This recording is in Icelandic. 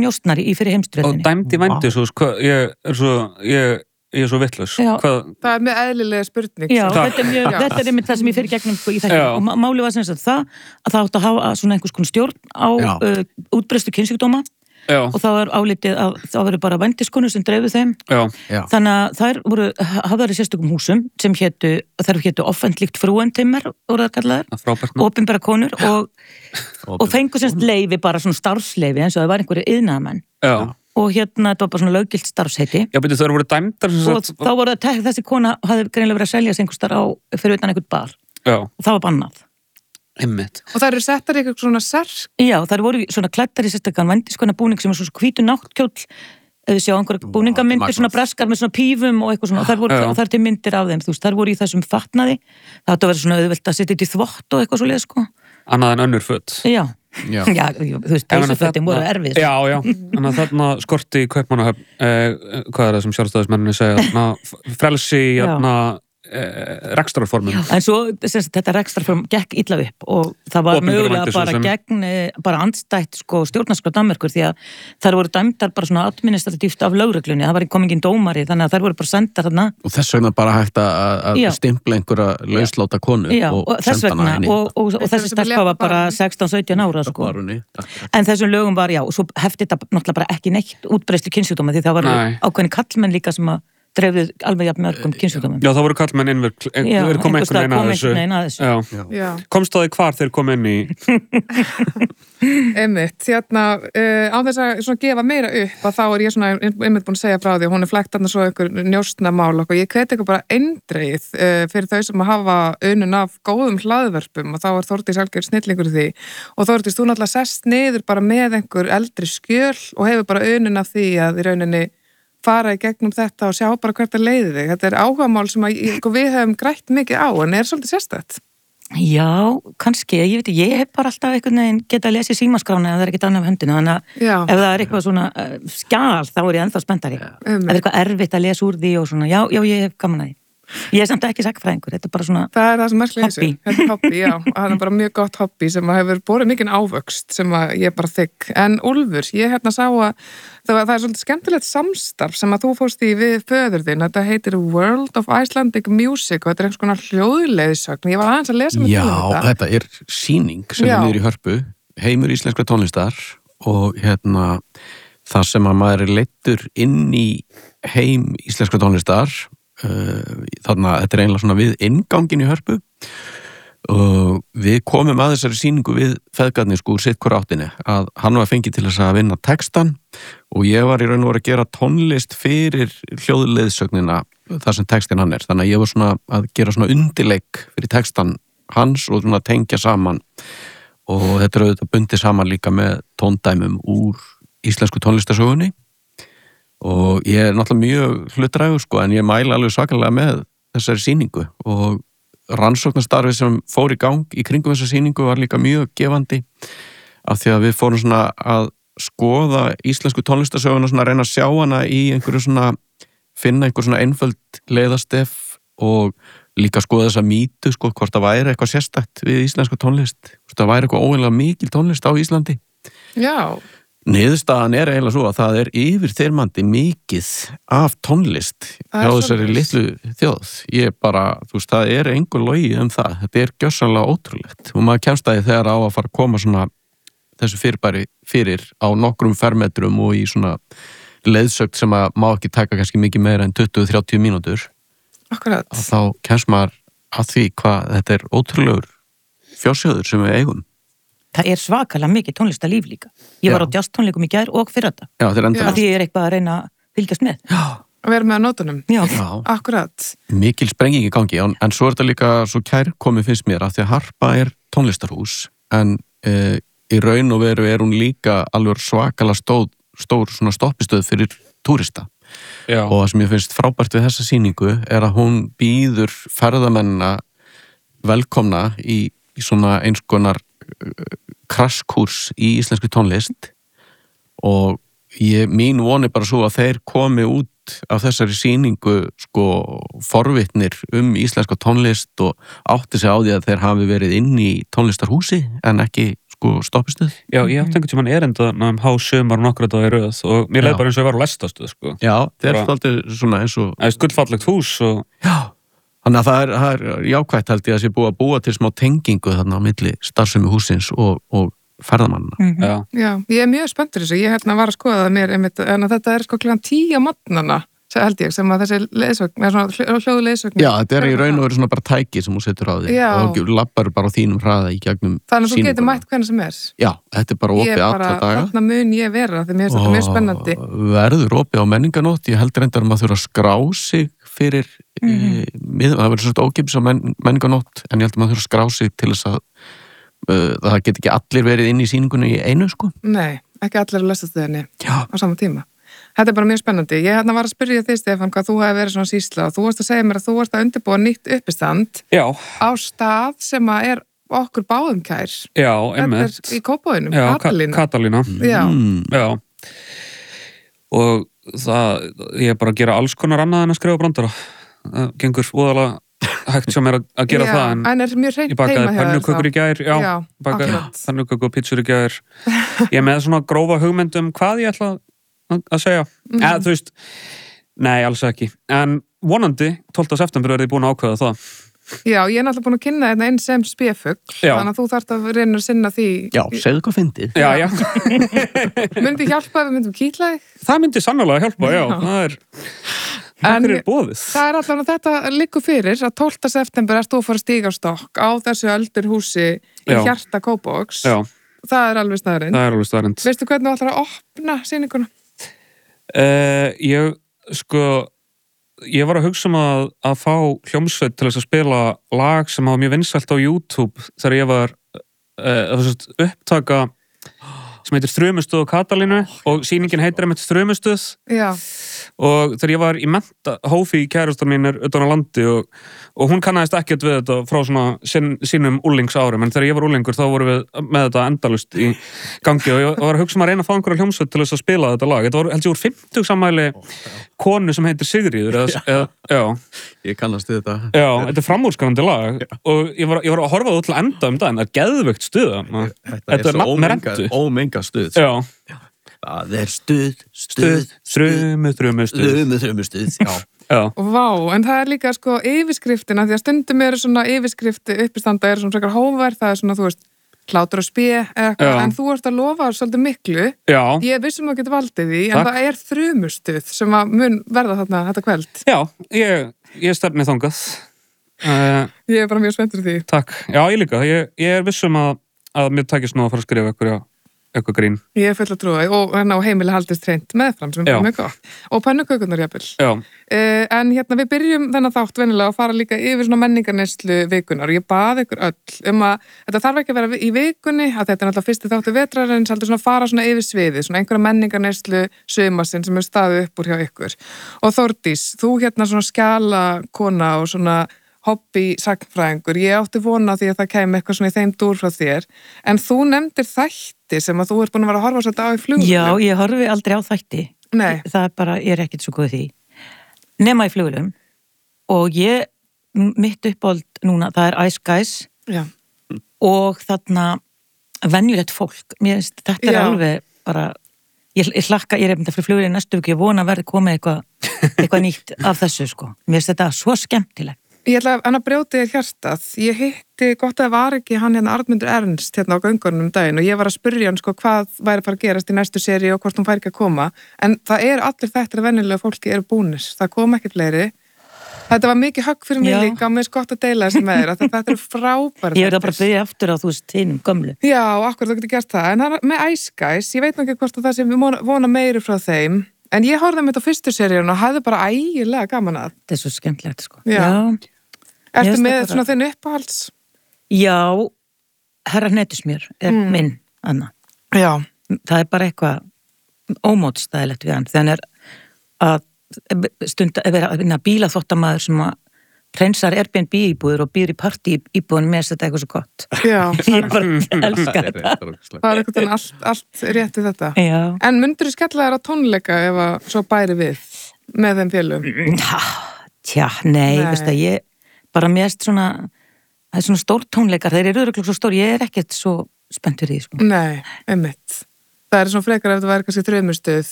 njósnari í fyrir heimsstyrjöldinni. Og dæmd í vændishús, ég er svo vitlaus. Það er með eðlilega spurning. Já, þetta er einmitt það sem ég fyrir gegnum í þetta. Og máli var sem sagt það að það átti að hafa svona einhvers konar stjórn á útbreiðslu kynsjúkdóma og þá er álitið að það verður bara vændiskonur sem dreifu þeim. Þannig að þær voru hafðar í sérstökum húsum sem þær hétu offentlíkt frúentimmer voru það kallaðar, opinbera konur og fengu semst leyfi bara svona starfsleyfi eins og það var einhverju iðnaðarmenn. Og þetta var bara svona löggilt starfsheiti. Já, betur þær voru dæmdar og þá voru þessi kona hafði greinilega verið að selja sig einhvers staðar fyrir utan einhvern bar. Og það var bannað. Einmitt. Og það eru settar eitthvað svona serk? Já, það voru svona klæddar í sérstakann vændiskonur búning sem var svona hvítu náttkjóll eða sjá einhverja búningamyndir, svona breskar með svona pífum og eitthvað svona, og þar til myndir af þeim, þú veist, þar voru í þessum fatnaði, það átti að vera svona auðvelt að setja í þvott og eitthvað svoleið, sko. Annað en önnur föt. Já, þú veist, peysufötin voru erfið. Já, þannig að þarna skorti í Kaupmannahöfn, hvað er það sem sjálfstæðismenninni segja, frelsi, rekstrarformum. En svo, þetta rekstrarform gekk illa upp og það var mögulega bara andstætt stjórnarskrá Danmerkur því að þær voru dæmdar bara svona administratíft af lögreglunni, það var ekki komingin dómari, þannig að þær voru bara sendar þarna. Og þess vegna bara hægt að stimpla einhverja lausláta konu og senda hana henni. Og þessi stelpa var bara 16-17 ára, sko. En þessum lögum var, og svo hefti þetta náttúrulega bara ekki neitt útbreiðslu kynsjúkdóma því það var ákveðin kallmenn líka sem að dreifðu alveg jafn mörgum kynsjúkdómum. Já, það voru kallmenn kom einhvern veginn að þessu. Komst það hvar þeir kom inn í? Einmitt, á þess að gefa meira upp að þá er ég svona einmitt búin að segja frá því að hún er flekt þarna svo einhver njósnamál og ég hveti ykkur bara eindreið fyrir þau sem að hafa unun af góðum hlaðvörpum og þá er Þórdís algjör snillingur í því og Þórdís, þú náttúrulega sest niður bara með einhver eldri skjöl og hefur bara unun af því að í rauninni fara í gegnum þetta og sjá bara hvert að leiði þig. Þetta er áhugamál sem við hefum grætt mikið á, en er svolítið sérstætt. Já, kannski. Ég hef bara alltaf einhvern veginn getað að lesa í símaskrána ef það er ekkert annað af höndinu, þannig að ef það er eitthvað svona skjal, þá er ég ennþá spenntari. Ef það er eitthvað erfitt að lesa úr því og svona, já, ég hef gaman að því. Ég er samt ekki sagnfræðingur, þetta er bara svona það er það sem merkilega þessu, þetta er hobby, já og það er bara mjög gott hobby sem hefur borið mikinn ávöxt sem ég bara þykk en Úlfur, ég sá að það er svolítið skemmtilegt samstarf sem að þú fórst í við föður þinn, þetta heitir World of Icelandic Music og þetta er einhvers konar hljóðleiðsögn, ég var aðeins að lesa mig til þetta. Já, þetta er sýning sem er niður í Hörpu, heimur íslenskra tónlistar og það sem að maður er leiddur inn í heim íslenskra tónlistar þannig að þetta er einlega svona við inngangin í Hörpu og við komum að þessari sýningu við feðgarnir úr sitt hver áttinni að hann var fengið til þess að vinna textan og ég var í raun og veru að gera tónlist fyrir hljóðleiðsögnina þar sem textin hann er, þannig að ég var svona að gera svona undirleik fyrir textan hans og svona tengja saman og þetta er auðvitað bundið saman líka með tóndæmum úr íslensku tónlistarsögunni og ég er náttúrulega mjög hlutdrægur en ég mæla alveg svakalega með þessari sýningu og rannsóknarstarfi sem fór í gang í kringum þessa sýningu var líka mjög gefandi af því að við fórum svona að skoða íslensku tónlistarsöguna svona að reyna að sjá hana í einhverju svona finna einhver svona einföld leiðastef og líka skoða þessa mýtu hvort það væri eitthvað sérstakt við íslensku tónlist, hvort það væri eitthvað óeinlega mikil tónlist á Íslandi. Já. Niðurstaðan er eiginlega svo að það er yfirþyrmandi mikið af tónlist hjá þessari litlu þjóð. Ég bara, þú veist, það er engur logi það. Þetta er gjörsamlega ótrúlegt. Og maður kemst að því þegar á að fara að koma svona þessu fyrirbæri fyrir á nokkrum fermetrum og í svona leiðsögn sem að má ekki taka kannski mikið meira en 20-30 mínútur. Akkurat. Og þá kemst maður að því hvað þetta er ótrúlegur fjársjóður sem við eigum. Það er svakalega mikið tónlistarlíf líka. Ég var á jazztónleikum í gær og fyrir þetta. Já, þetta er enda. Af því ég er eitthvað að reyna að fylgjast með. Já. Að vera með að nótunum. Já. Akkurat. Mikil sprenging í gangi, en svo er þetta líka svo kærkomið finnst mér af því að Harpa er tónlistarhús, en í raun og veru er hún líka alveg svakalega stór svona stoppistöð fyrir túrista. Já. Og það sem ég finnst frábært við þessa sýningu er að hún býður ferðamennina velkomna í svona eins konar krasskúrs í íslensku tónlist og mín von er bara svo að þeir komi út af þessari sýningu forvitnir íslenska tónlist og átti sig á því að þeir hafi verið inn í tónlistarhúsi en ekki sko stoppistuð. Já, ég átti einhvern tímann erinda hásumar nokkra daga í röð og mér leið bara eins og ég var á lestastuð, sko. Já, það er alltaf svona eins og... Það er gullfallegt hús og... Já, þannig að það er jákvætt held ég að sé búið að búa til smá tengingu þarna á milli starfsemi húsins og ferðamannina. Já, ég er mjög spenntur þessu. Ég var að skoða það mér einmitt, en þetta er sko klukkan 10 á morgnana, held ég, sem að þessi leiðsögn, hljóðu leiðsögn. Já, þetta er í raun og veru svona bara tæki sem hún setur á því og lappar bara á þínum hraða í gegnum sýninguna. Þannig að þú getur mætt hvernig sem er. Já, þetta er bara opið alla daga. Þarna mun ég vera, því mér finnst þetta mjög spennandi. Verður opið á menninganótt, ég held reyndar að þurfa að skrá sig fyrir, það verður svona ókeypis á menninganótt, en ég held að maður þurfa að skrá sig til þess að það get ekki allir verið inn í sýningunni í einu, sko. Nei, ekki allir á lestastöðinni á sama tíma. Þetta er bara mjög spennandi. Ég var að spyrja þig, Stefán, hvað þú hefði verið svona sýsla og þú varst að segja mér að þú varst að undirbúa nýtt uppistand á stað sem að er okkur báðum kær. Já, einmitt. Þetta er í Kópavoginum, Katalína. Já. Og ég er bara að gera alls konar annað en að skrifa brandara. Það gengur óðalega hægt sem er að gera það. En er mjög hreint heima hjá þér. Ég bakaði pönnukökur í gær, bakaði pönnukökur og pítsur í gær. Ég er með svona grófa hugmynd hvað ég ætla að segja. Eða, þú veist, nei, alls ekki. En vonandi, 12. september verði ég búin að ákveða það. Já, ég er náttúrulega búin að kynna þetta einn sem spéfugl, þannig að þú þarft að reyna að sinna því. Já, segðu hvað fyndið. Já. Myndi hjálpa ef við myndum kýtla þig? Það myndi sannlega hjálpa, já. Það er bóðið. Það er alltaf að þetta liggur fyrir að 12. september erst þú að fara að stíga á stokk á þessu öldurhúsi í hjarta Kópavogs. Já. Það er alveg staðreynd. Veistu hvernig þú ætlar að opna sýninguna? Ég var að hugsa að fá hljómsveit til þess að spila lag sem var mjög vinsælt á YouTube þegar ég var upptaka sem heitir Þrumustuð og Katalínu og sýningin heitir einmitt Þrumustuð. Já. Og þegar ég var í menta, Hófi kærastan mín utan á landi og hún kannaðist ekkert við þetta frá svona sínum úlingsárum, en þegar ég var úlingur þá vorum við með þetta endalust í gangi og ég var að hugsa að reyna að fá einhverja hljómsveit til þess að spila þetta lag. Þetta var held ég úr 50 sammæli konu sem heitir Sigríður já. Ég kannast við þetta. Já, þetta er framúrskarandi lag og ég var að horfa það til enda daginn, það er geðveikt stuð. Þetta er svo ómenga stuð. Já. Það er stuð, þrumustuð. Já. Vá, en það er líka sko yfirskriftina, því að stundum eru svona yfirskrifti uppistanda eru svona frekar hóverð, það er svona, þú veist, hlátur og spé eitthvað, en þú ert að lofa svolítið miklu. Já. Ég vissum að geta valdið því, en það er þrumustuð sem að mun verða þarna þetta kvöld. Já, ég stefni þangað. Ég er bara mjög spenntur því. Takk. Já, ég líka. Ég er vissum að mér takist nú að fara að skrifa eitthvað grín. Ég er full að trúa og hérna á heimili haldist hreint meðfram sem er mjög gott. Og pönnukökurnar jafnvel. Já. En hérna við byrjum þennan þátt venilega að fara líka yfir svona menningarneyslu vikunar og ég bað ykkur öll að þetta þarf ekki að vera í vikunni, að þetta er náttúrulega fyrsti þáttu vetrarins, heldur svona að fara svona yfir sviðið, svona einhverja menningarneyslu sumarsinn sem er staðið upp úr hjá ykkur. Og Þórdís, þú hérna svona skjala kona og svona hobby-sagnfræðingur, ég átti vona því að það kemur eitthvað svona í þeim dúr frá þér, en þú nefndir þætti sem að þú ert búin að vera að horfa svolítið á í flugvélum. Já, ég horfi aldrei á þætti. Nei. Það er bara, ég er ekkert svo góð því. Nema í flugvélum og mitt uppáld núna, það er Ice Guys. Já. Og þarna venjulegt fólk. Mér finnst þetta er alveg bara, ég hlakka, ég er eftir fyrir flugvélum næstu viku, ég vona að verði komið eitthvað nýtt af þessu sko. Mér finnst þetta svo skemmtilegt. Ég ætla að brjóti þér hjartað. Ég hitti, gott að það var ekki hann hérna Arnmundur Ernst hérna á göngunum daginn og ég var að spyrja hann sko hvað væri að fara að gerast í næstu séri og hvort hún fær ekki að koma. En það er allir þættir að venjulega fólki eru búnir. Það kom ekki fleiri. Þetta var mikið högg fyrir mig líka og mér er gott að deila þessi með þér. Þetta eru frábæri. Ég verði bara að byrja aftur á þú veist hinum gömlu. Já, akkur þú getur gert það. En með Ice Guys, ég veit ekki hvort það sem við vona meiri frá þeim. En ég horfði með þetta fyrstu seríun og hafði bara ægilega gaman að. Þetta er svo skemmtilegt sko. Já. Ertu með svona þinn uppáhalds? Já, Herra Hnetusmjör er minn, Anna. Já. Það er bara eitthvað ómótstæðilegt við hann. Þannig að vera að bílaþvottamaður sem að hreinsar Airbnb íbúður og býr í partí íbúðunum með þetta eitthvað svo gott. Já. Ég bara elskar þetta. Það er eitthvað allt rétt við þetta. Já. En myndur þú skella þér á tónleika ef að svo bæri við með þeim félum? Tja, nei. Veist að ég bara mest svona, það er svona stór tónleikar, þeir eru örugglega svo stór, ég er ekkert svo spennt fyrir því, sko. Nei, einmitt. Það svona frekar ef það væri kannski þrumustuð